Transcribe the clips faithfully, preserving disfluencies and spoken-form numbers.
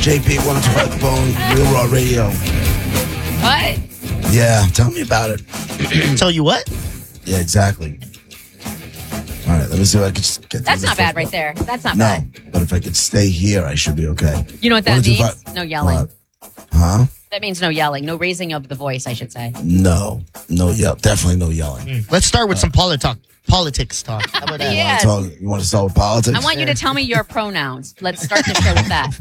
J P, one oh two five The Bone, Real Raw Radio. What? Yeah, tell me about it. Tell you what? Yeah, exactly. All right, let me see if I can just get That's through not this bad right there. That's not No, bad. but if I could stay here, I should be okay. You know what that One, two, means? five- No yelling. What? Huh? That means no yelling. No raising of the voice, I should say. No. No yell. Definitely no yelling. Let's start with some poli- talk, politics talk. How about that? Yeah. You wanna talk- You want to start with politics? I want you to tell me your pronouns. Let's start the show with that.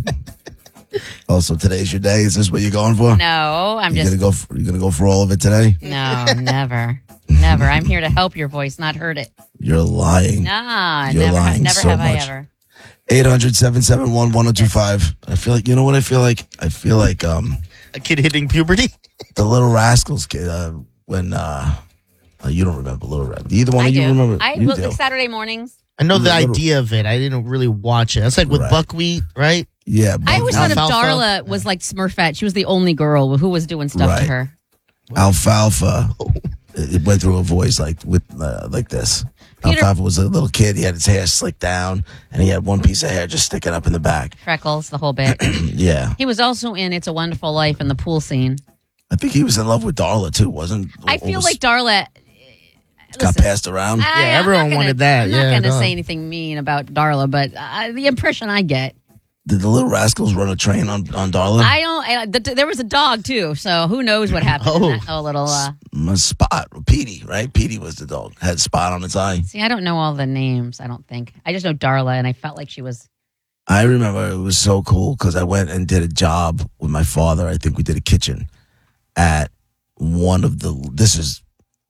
Also, today's your day. Is this what you're going for? No, I'm You're just... gonna go. For, you're gonna go for all of it today. No, never. Never. I'm here to help your voice, not hurt it. You're lying. Nah, You're never, lying never so have I much. ever. eight hundred, seven seven one, one oh two five. I feel like, you know what I feel like? I feel like um A kid hitting puberty? the Little Rascals kid, uh, when, uh, uh, you don't remember Little Rascals. Either one I of you do. remember? I you will, do. like Saturday mornings. I know the Little- idea of it. I didn't really watch it. It's like with Right. buckwheat, right? Yeah. I always thought of Alfalfa. Darla was like Smurfette. She was the only girl who was doing stuff to Right. her. Alfalfa. It went through a voice like with uh, like this. Peter- Alfalfa was a little kid. He had his hair slicked down, and he had one piece of hair just sticking up in the back. Freckles, the whole bit. Yeah. He was also in It's a Wonderful Life in the pool scene. I think he was in love with Darla, too, wasn't I or feel was- like Darla... got Listen, passed around. I- I'm not everyone gonna- wanted that. I'm Yeah, not going to no. say anything mean about Darla, but uh, the impression I get... Did the Little Rascals run a train on, on Darla? I don't... I, the, there was a dog, too, so who knows what happened in Oh. that whole little... Uh, My Spot, Petey, right? Petey was the dog. Had a spot on its eye. see, I don't know all the names, I don't think. I just know Darla, and I felt like she was... I remember it was so cool because I went and did a job with my father. I think we did a kitchen at one of the, this is,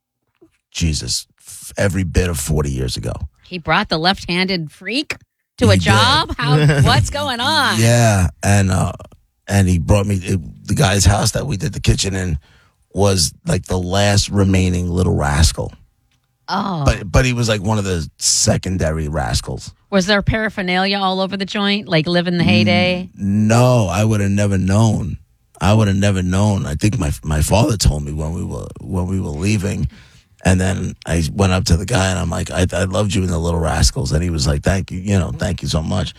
Jesus, f- every bit of forty years ago. He brought the left-handed freak to He a did. job? How? What's going on? Yeah, and uh, and he brought me it, the guy's house that we did the kitchen in was like the last remaining Little Rascal, Oh. but but he was like one of the secondary rascals. Was there paraphernalia all over the joint, like living the heyday? No, I would have never known. I would have never known. I think my my father told me when we were when we were leaving, and then I went up to the guy and I'm like, I, I loved you in the Little Rascals, and he was like, thank you, you know, thank you so much.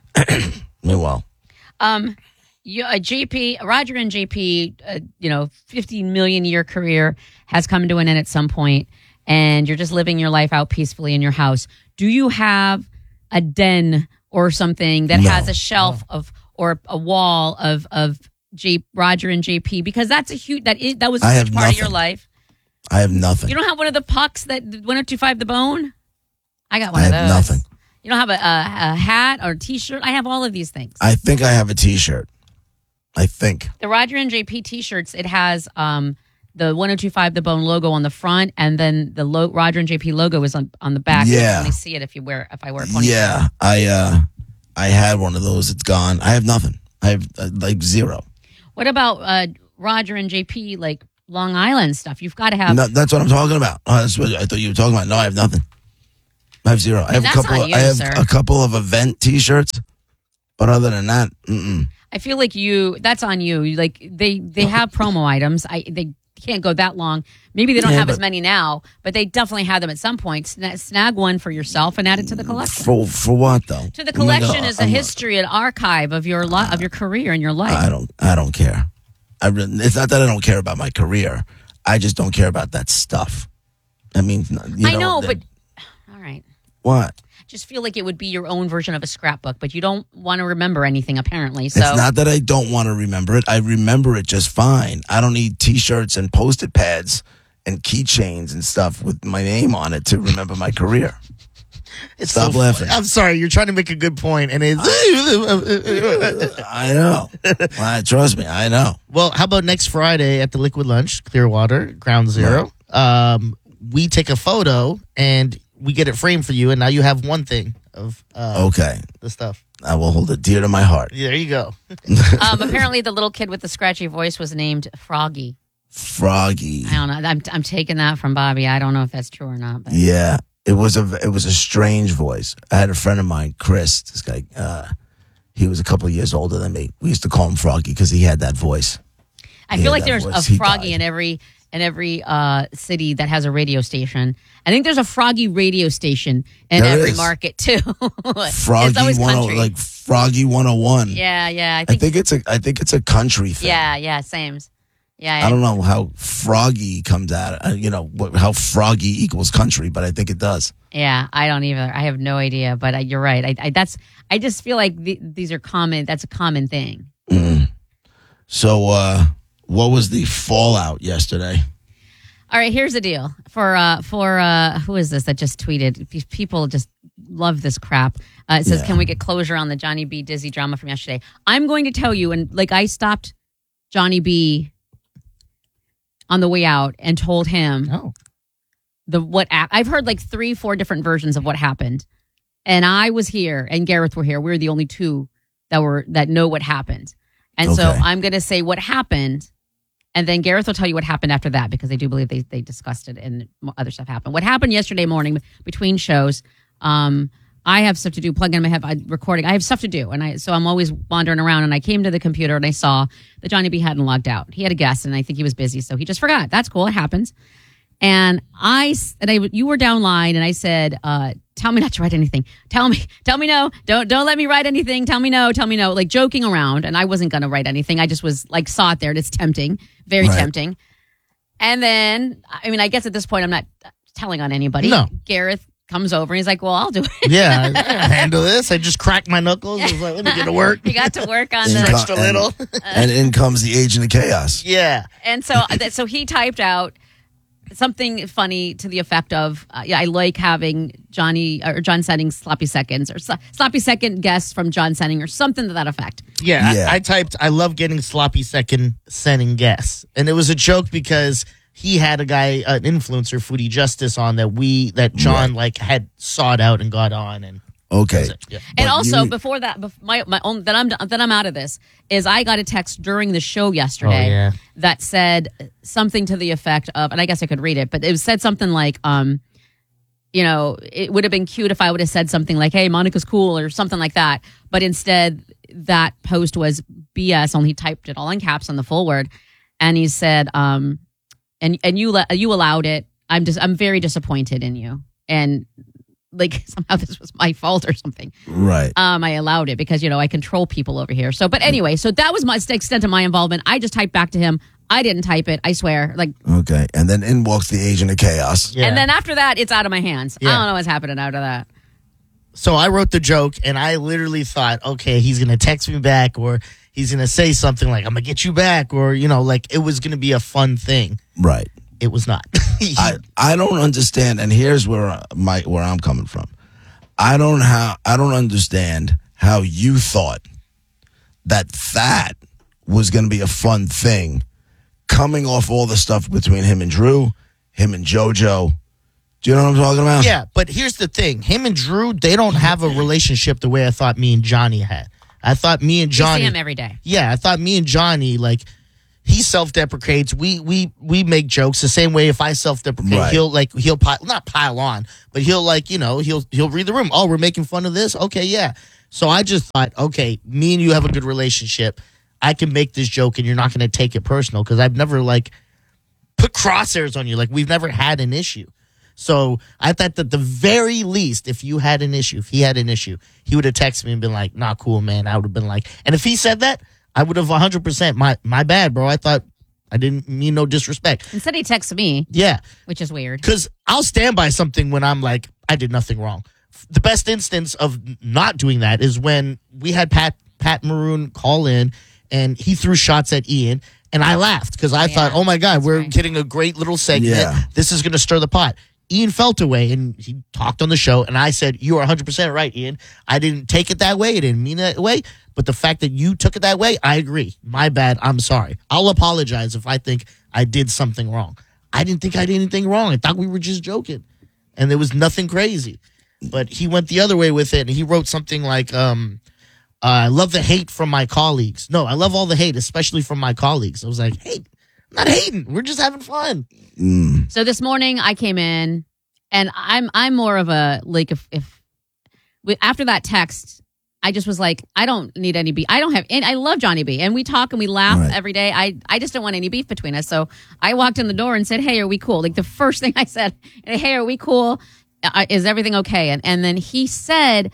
Well, Um, you, uh, J P, Roger and J P, uh, you know, fifteen million year career has come to an end at some point, and you're just living your life out peacefully in your house. Do you have a den or something that No. has a shelf of or a wall of of J, Roger and J P? Because that's a huge that is, that was a I huge have part of your nothing. life. I have nothing. You don't have one of the pucks that one oh two five The Bone? I got one I of have those. nothing. You don't have a, a, a hat or a T-shirt? I have all of these things. I think I have a T-shirt. I think. The Roger and J P T-shirts, it has um, the one oh two five The Bone logo on the front, and then the lo- Roger and J P logo is on, on the back. You Yeah. can only see it if you wear if I wear a ponytail. Yeah, I uh, I had one of those. It's gone. I have nothing. I have uh, like zero. What about uh, Roger and J P, like Long Island stuff? You've got to have. No, that's what I'm talking about. Oh, that's what I thought you were talking about. No, I have nothing. I have zero. I have That's a couple. on Of, you, I have sir. a couple of event T-shirts, but other than that, mm-mm. I feel like you. That's on you. You, Like they they have promo items. I they can't go that long. Maybe they don't Yeah, have as but- many now, but they definitely had them at some point. Sna- snag one for yourself and add it to the collection. for for what though? To the I'm not collection gonna- is a I'm not- history, an archive of your li- of your career and your life. I don't. I don't care. I really, it's not that I don't care about my career. I just don't care about that stuff. I mean, you I know, that- but all right. what? Just feel like it would be your own version of a scrapbook, but you don't want to remember anything apparently. So It's not that I don't want to remember it. I remember it just fine. I don't need T-shirts and Post-it pads and keychains and stuff with my name on it to remember my career. It's Stop so laughing. funny. I'm sorry. You're trying to make a good point, and it's. I know. Well, trust me, I know. Well, how about next Friday at the Liquid Lunch, Clearwater, Ground Zero? Um, we take a photo and we get it framed for you, and now you have one thing of uh, Okay, the stuff. I will hold it dear to my heart. There you go. um, apparently the little kid with the scratchy voice was named Froggy. Froggy. I don't know. I'm I'm taking that from Bobby. I don't know if that's true or not. But Yeah, it was a it was a strange voice. I had a friend of mine, Chris. This guy, uh, he was a couple of years older than me. We used to call him Froggy because he had that voice. I Yeah, feel like that there's voice, a he Froggy died. in every in every uh, city that has a radio station. I think there's a Froggy radio station in There every is. market too. Froggy it's always one oh, country. like Froggy one oh one. yeah, yeah. I I think, think it's a I think it's a country thing. yeah, yeah, same. Yeah, I don't know how froggy comes out. Uh, you know what, how froggy equals country, but I think it does. yeah. I don't either. I have no idea, but uh, you're right. I, I that's. I just feel like the, these are common. That's a common thing. Mm. So, uh, what was the fallout yesterday? All right, here's the deal. For uh, for uh, who is this that just tweeted? These people just love this crap. Uh, it says, Yeah. "Can we get closure on the Johnny B. Dizzy drama from yesterday?" I'm going to tell you, and like I stopped Johnny B. on the way out and told him Oh. the what a- I've heard like three, four different versions of what happened, and I was here, and Gareth were here. We were the only two that were that know what happened, and so Okay. I'm going to say what happened. And then Gareth will tell you what happened after that because I do believe they, they discussed it and other stuff happened. What happened yesterday morning between shows, um, I have stuff to do, plug in my head, I, recording. I have stuff to do. And I so I'm always wandering around. And I came to the computer and I saw that Johnny B hadn't logged out. He had a guest and I think he was busy. So he just forgot. That's cool. It happens. And I, and I, you were down line and I said, uh, tell me not to write anything. Tell me, tell me no. Don't, don't let me write anything. Tell me no. Tell me no. Like joking around. And I wasn't going to write anything. I just was like, saw it there and it's tempting, very Right. tempting. And then, I mean, I guess at this point, I'm not telling on anybody. No. Gareth comes over and he's like, well, I'll do it. Yeah, I can handle this. I just cracked my knuckles. I was like, let me get to work. He got to work on In the, co- Stretched a little. and, and in comes the agent of chaos. Yeah. and so, so he typed out something funny to the effect of, uh, yeah, I like having Johnny or John Senning sloppy seconds or sl- sloppy second guests from John Senning or something to that effect. Yeah, Yeah. I, I typed, I love getting sloppy second sending guests. And it was a joke because he had a guy, an influencer, Foodie Justice, on that we, that John like had sought out and got on. And Okay. yeah. And But also you- before that, bef- my my own that I'm that I'm out of this is I got a text during the show yesterday Oh, yeah. that said something to the effect of, and I guess I could read it, but it said something like, um, you know, it would have been cute if I would have said something like, "Hey, Monica's cool" or something like that, but instead that post was B S. Only he typed it all in caps on the full word, and he said, um, and and you le- you allowed it. I'm just I'm very disappointed in you, and like somehow this was my fault or something. Right. Um, I allowed it because, you know, I control people over here. So, but anyway, so that was my extent of my involvement. I just typed back to him. I didn't type it. I swear. Like, Okay. And then in walks the agent of chaos. Yeah. and then after that, it's out of my hands. I Yeah. don't know what's happening out of that. So I wrote the joke and I literally thought, okay, he's going to text me back or he's going to say something like, I'm going to get you back. Or, you know, like it was going to be a fun thing. Right. It was not. I, I don't understand, and here's where my where I'm coming from. I don't how I don't understand how you thought that that was going to be a fun thing, coming off all the stuff between him and Drew, him and JoJo. Do you know what I'm talking about? Yeah, but here's the thing. Him and Drew, they don't have a relationship the way I thought me and Johnny had. I thought me and You Johnny see him every day. Yeah, I thought me and Johnny, like, he self-deprecates. We we we make jokes the same way. If I self-deprecate, Right. he'll like he'll pile, not pile on, but he'll like you know he'll he'll read the room. Oh, we're making fun of this. Okay, yeah. So I just thought, okay, me and you have a good relationship. I can make this joke, and you're not going to take it personal because I've never like put crosshairs on you. Like we've never had an issue. So I thought that the very least, if you had an issue, if he had an issue, he would have texted me and been like, "Not cool, man." I would have been like, and if he said that, I would have one hundred percent. My my bad, bro. I thought I didn't mean no disrespect. Instead, he texts me, Yeah, which is weird. because I'll stand by something when I'm like, I did nothing wrong. The best instance of not doing that is when we had Pat Pat Maroon call in and he threw shots at Ian. And I laughed because I Yeah, thought, oh my God, that's we're right. getting a great little segment. Yeah. This is going to stir the pot. Ian felt away and he talked on the show. And I said, you are one hundred percent right, Ian. I didn't take it that way. I didn't mean it that way. But the fact that you took it that way, I agree. My bad. I'm sorry. I'll apologize if I think I did something wrong. I didn't think I did anything wrong. I thought we were just joking. And there was nothing crazy. But he went the other way with it. And he wrote something like, um, uh, I love the hate from my colleagues. No, I love all the hate, especially from my colleagues. I was like, hey, I'm not hating. We're just having fun. Mm. So this morning I came in, and I'm I'm more of a like if if after that text, I just was like, I don't need any beef. I don't have any, I love Johnny B. And we talk and we laugh Right. every day. I, I just don't want any beef between us. So I walked in the door and said, hey, are we cool? Like the first thing I said, hey, are we cool? Uh, is everything okay? And, and then he said,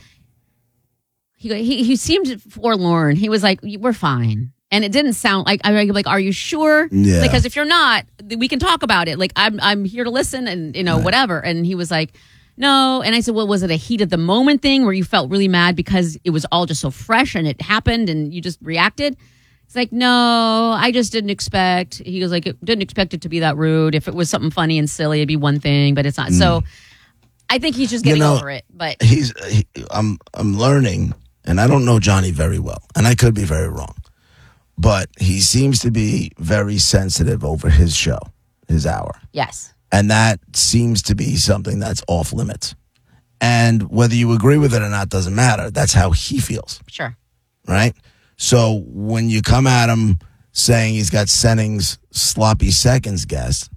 he, he, he seemed forlorn. He was like, we're fine. And it didn't sound like, I'm like, are you sure? Yeah. Because if you're not, we can talk about it. Like I'm, I'm here to listen and, you know, Right. whatever. And he was like, no. And I said, well, was it a heat of the moment thing where you felt really mad because it was all just so fresh and it happened and you just reacted? It's like, no, I just didn't expect. He was like, didn't expect it to be that rude. If it was something funny and silly, it'd be one thing, but it's not. So I think he's just You getting know, over it. But He's. He, I'm. I'm learning, and I don't know Johnny very well, and I could be very wrong, but he seems to be very sensitive over his show, his hour. yes, And that seems to be something that's off limits. And whether you agree with it or not doesn't matter. That's how he feels, sure. right? So when you come at him saying he's got Senning's sloppy seconds guest,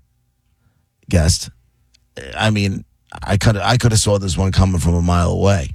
guest, I mean, I could I could have saw this one coming from a mile away.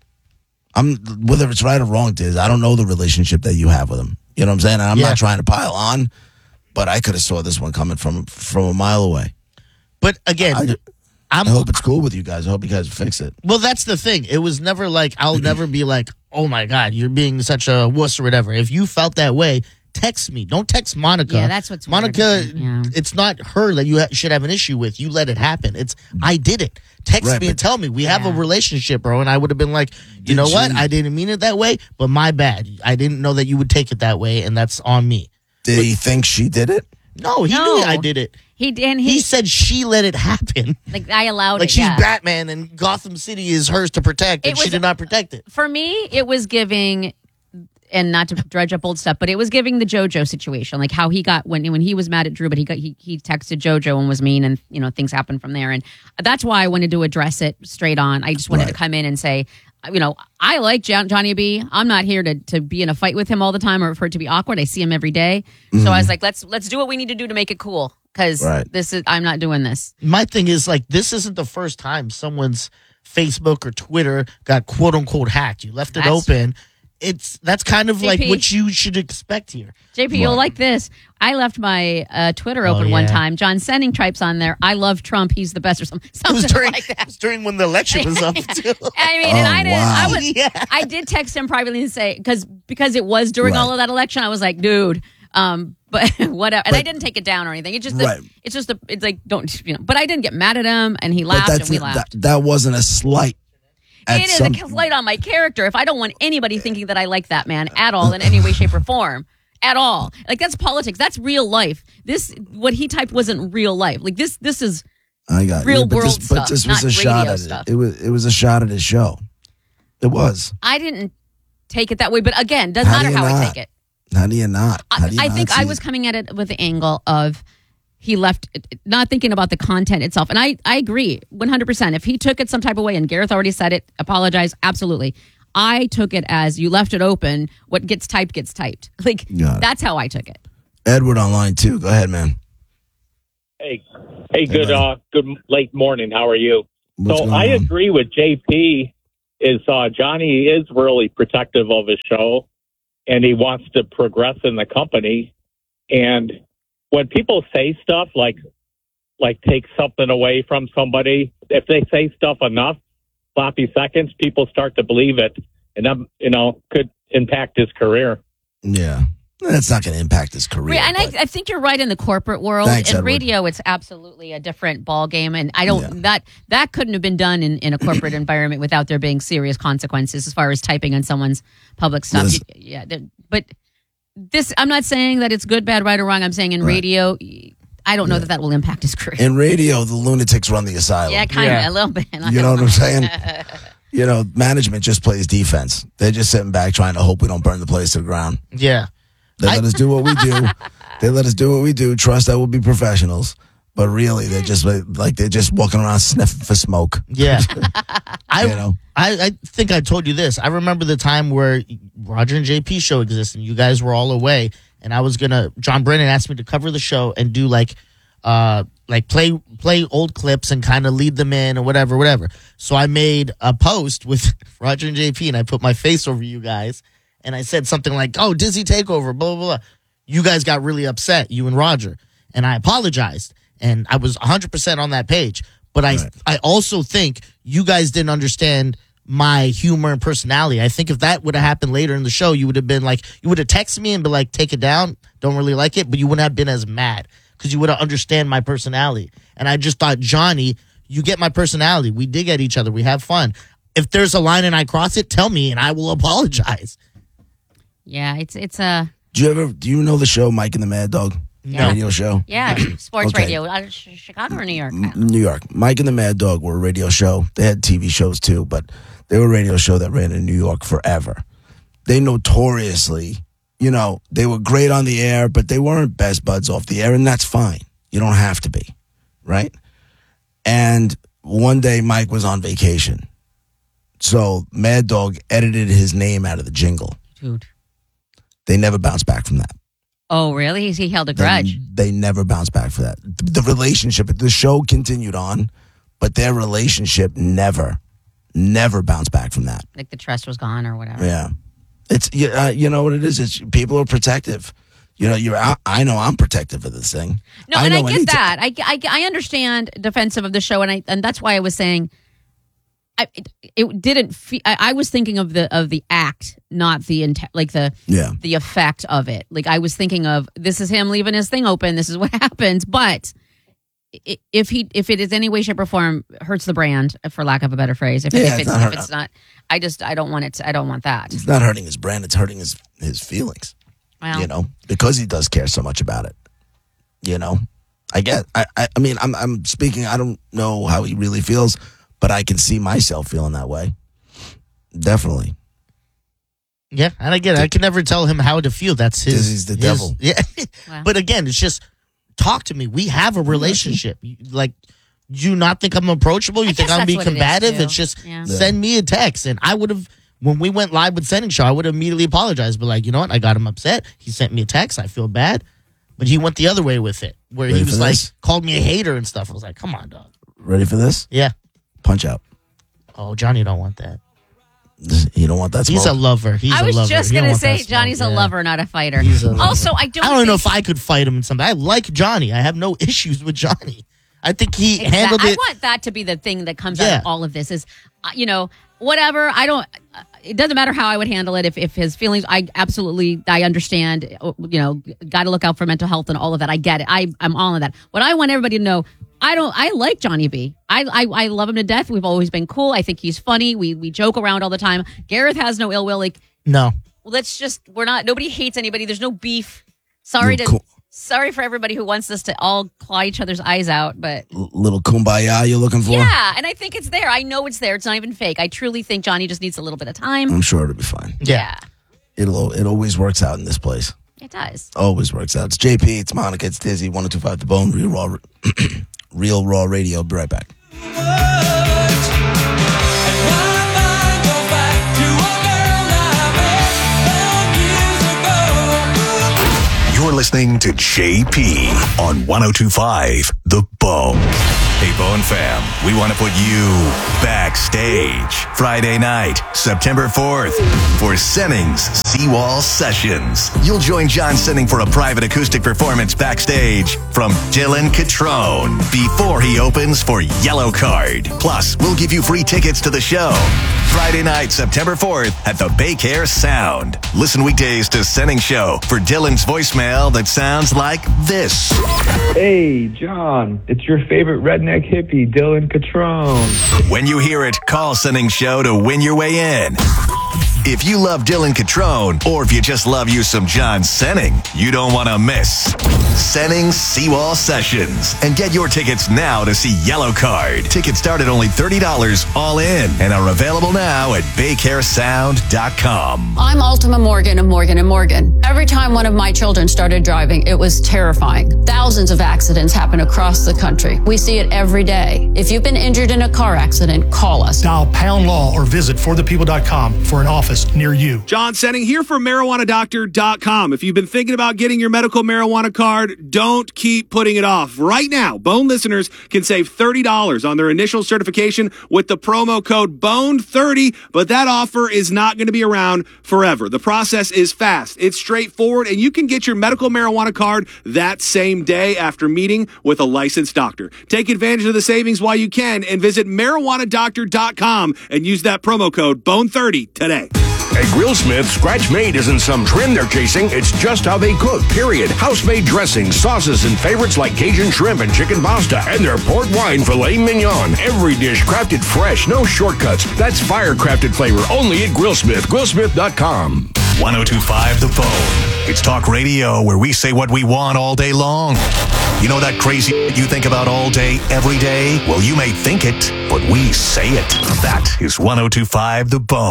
I'm whether it's right or wrong, Diz, I don't know the relationship that you have with him. You know what I'm saying? And I'm Yeah. not trying to pile on, but I could have saw this one coming from from a mile away. But again, I, I'm I hope it's cool with you guys. I hope you guys fix it. well. That's the thing. It was never like I'll never be like, oh my god, you're being such a wuss or whatever. If you felt that way, text me. Don't text Monica. Yeah, that's what's weird. Monica. Yeah. It's not her that you ha- should have an issue with. You let it happen. It's I did it. Text Right, me and but- tell me we have a Yeah. relationship, bro. And I would have been like, you Did know what? you- I didn't mean it that way, but my bad. I didn't know that you would take it that way, and that's on me. Did he think she did it? No, he No. knew I did it. He and He he, said she let it happen. like I allowed Like it. she's yeah. Batman and Gotham City is hers to protect, and It she was- did not protect it. For me, it was giving, and not to dredge up old stuff, but it was giving the JoJo situation, like how he got when when he was mad at Drew, but he got he he texted JoJo and was mean, and you know things happened from there, and that's why I wanted to address it straight on. I just wanted Right. to come in and say, you know, I like John, Johnny B. I'm not here to to be in a fight with him all the time or for it to be awkward. I see him every day, so I was like, let's let's do what we need to do to make it cool because Right. this is I'm not doing this. My thing is like this isn't the first time someone's Facebook or Twitter got quote unquote hacked. You left it That's- open. It's that's kind of like J P. what you should expect here. J P, you'll like this. I left my uh, Twitter open one yeah. time. John Senning types on there, I love Trump. He's the best or something, It was something during like it that. was during when the election was up too. I mean, and Oh, I didn't. wow. I was. Yeah. I did text him privately and say because because it was during Right. all of that election. I was like, dude, um, but whatever. And I But- didn't take it down or anything. It's just, Right. the, it's just, the, it's like don't you know. But I didn't get mad at him, and he But laughed, and that's we that, laughed. that wasn't a slight. At It is some- a slight on my character. If I don't want anybody thinking that I like that man at all in any way, shape, or form. At all, like that's politics. That's real life. This what he typed wasn't real life. Like this, this is I got real you, but world this, but stuff, this was not a shot radio at stuff. it. It was it was a shot at his show. It was. I didn't take it that way. But again, doesn't How do matter you how I not? take it. How do you not? How I, do you I not think see I was it? coming at it with the angle of he left, not thinking about the content itself. And I, I agree one hundred percent. If he took it some type of way, and Gareth already said it, apologize, absolutely. I took it as you left it open. What gets typed gets typed. Like Got it. that's how I took it. Edward online too. Go ahead, man. Hey, hey, good, buddy. uh, good late morning. How are you? What's so going I on? agree with J P. Is uh, Johnny is really protective of his show, and he wants to progress in the company. And when people say stuff like, like take something away from somebody, if they say stuff enough, sloppy seconds, people start to believe it, and that you know could impact his career. Yeah, that's not going to impact his career. And I, but- I think you're right in the corporate world. Thanks, in Edward. radio, it's absolutely a different ball game, and I don't Yeah. that that couldn't have been done in, in a corporate environment without there being serious consequences as far as typing on someone's public stuff. Yes. Yeah, there- but this, I'm not saying that it's good, bad, right, or wrong. I'm saying in Right. radio, I don't know that that will impact his career. in radio, the lunatics run the asylum. yeah, kind of Yeah. a little bit. You know what I'm saying? You know, management just plays defense. They're just sitting back trying to hope we don't burn the place to the ground. Yeah. They I- let us do what we do. They let us do what we do. Trust that we'll be professionals. But really, they're just like like they're just walking around sniffing for smoke. Yeah. I, You know? I I think I told you this. I remember the time where Roger and J P show existed and you guys were all away, and I was gonna John Brennan asked me to cover the show and do like uh like play play old clips and kind of lead them in or whatever, whatever. So I made a post with Roger and J P, and I put my face over you guys, and I said something like, "Oh, Dizzy takeover," blah blah blah. You guys got really upset, you and Roger, and I apologized, and I was one hundred percent on that page. But I right. I also think you guys didn't understand my humor and personality. I think if that would have happened later in the show, you would have been like, you would have texted me and be like, take it down, don't really like it, but you wouldn't have been as mad because you would have understand my personality. And I just thought, Johnny, you get my personality. We dig at each other. We have fun. If there's a line and I cross it, tell me and I will apologize. Yeah, it's it's a. Do you ever do you know the show Mike and the Mad Dog? Yeah. Radio show? Yeah, sports Okay. radio. Out of Chicago or New York? M- New York. Mike and the Mad Dog were a radio show. They had T V shows too, but they were a radio show that ran in New York forever. They notoriously, you know, they were great on the air, but they weren't best buds off the air, and that's fine. You don't have to be, right? And one day Mike was on vacation. So Mad Dog edited his name out of the jingle. Dude. They never bounced back from that. Oh, really? He held a grudge. They, they never bounced back for that. The relationship, the show continued on, but their relationship never, never bounced back from that. Like the trust was gone or whatever. Yeah. It's, you, uh, you know what it is? It's people are protective. You know, you're. I, I know I'm protective of this thing. No, I and I know get any that. I, I, I understand defensive of the show, and I and that's why I was saying, I it, it didn't. Fe- I, I was thinking of the of the act, not the int- like the Yeah. the effect of it. Like I was thinking of this is him leaving his thing open. This is what happens. But i- if he if it is any way, shape, or form hurts the brand, for lack of a better phrase, if, Yeah, if it's it's not if hurt- it's not, I just I don't want it. To, I don't want that. It's not hurting his brand. It's hurting his his feelings. Well, You know, because he does care so much about it. You know, I get. I. I, I mean, I'm. I'm speaking. I don't know how he really feels, but I can see myself feeling that way. Definitely. Yeah, and I get it. I can never tell him how to feel. That's his. Dizzy's the his- devil. Yeah. Wow. But again, it's just talk to me. We have a relationship. You- Like, do you not think I'm approachable? You I think guess I'm that's being what it is, combative? too. It's just Yeah. send me a text, and I would have. When we went live with Sending Show, I would have immediately apologized. But like, you know what? I got him upset. He sent me a text. I feel bad. But he went the other way with it, where Ready he for was like, this? called me a hater and stuff. I was like, come on, dog. Ready for this? Yeah. Punch out. Oh, Johnny don't want that. You don't want that smoke. He's a lover. He's I was a lover. just He don't gonna want say that smoke. Johnny's a Yeah. lover, not a fighter. He's a lover. Also, I don't. I don't know if think- I could fight him in something. I like Johnny. I have no issues with Johnny. I think he Exact- handled I it. want that to be the thing that comes out Yeah. of all of this is, uh, you know, whatever. I don't. Uh, it doesn't matter how I would handle it. If if his feelings, I absolutely, I understand. uh, You know, got to look out for mental health and all of that. I get it. I I'm all of that. What I want everybody to know, I don't. I like Johnny B. I I I love him to death. We've always been cool. I think he's funny. We we joke around all the time. Gareth has no ill will. Like, No. let's just. We're not. Nobody hates anybody. There's no beef. Sorry No, to. cool. Sorry for everybody who wants us to all claw each other's eyes out, but L- little kumbaya you're looking for? yeah, and I think it's there. I know it's there. It's not even fake. I truly think Johnny just needs a little bit of time. I'm sure it'll be fine. Yeah. It'll it always works out in this place. It does. Always works out. It's J P, it's Monica, it's Dizzy, one oh two five The Bone, Real Raw Real Raw Radio. Be right back. You're listening to J P on one oh two point five The Bone. Hey, Bone fam, we want to put you backstage Friday night, September fourth, for Senning's Seawall Sessions. You'll join John Senning for a private acoustic performance backstage from Dylan Catrone before he opens for Yellow Card. Plus, we'll give you free tickets to the show. Friday night, September fourth at the Baycare Sound. Listen weekdays to Senning Show for Dylan's voicemail that sounds like this. Hey, John, it's your favorite redneck hippie, Dylan Catrone. When you hear it, call Senning Show to win your way in. If you love Dylan Catrone, or if you just love you some John Senning, you don't want to miss Senning's Seawall Sessions. And get your tickets now to see Yellow Card. Tickets start at only thirty dollars all in and are available now at baycare sound dot com. I'm Ultima Morgan of Morgan and Morgan. Every time one of my children started driving, it was terrifying. Thousands of accidents happen across the country. We see it every day. If you've been injured in a car accident, call us. Dial pound law or visit for the people dot com for an office office near you. John Senning here for marijuana doctor dot com. If you've been thinking about getting your medical marijuana card, don't keep putting it off. Right now, Bone listeners can save thirty dollars on their initial certification with the promo code B O N E thirty, but that offer is not going to be around forever. The process is fast, it's straightforward, and you can get your medical marijuana card that same day after meeting with a licensed doctor. Take advantage of the savings while you can and visit marijuana doctor dot com and use that promo code B O N E thirty today. At Grillsmith, scratch made isn't some trend they're chasing, it's just how they cook, period. House-made dressings, sauces, and favorites like Cajun shrimp and chicken pasta, and their port wine filet mignon. Every dish crafted fresh, no shortcuts. That's fire-crafted flavor only at Grillsmith. Grillsmith dot com. one oh two point five The Bone. It's talk radio where we say what we want all day long. You know that crazy you think about all day, every day? Well, you may think it, but we say it. That is one oh two point five The Bone.